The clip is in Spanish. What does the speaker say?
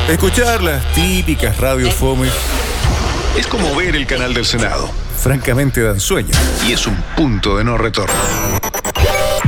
Escuchar las típicas radios fome Es como ver el canal del Senado. francamente dan sueño. Y es un punto de no retorno.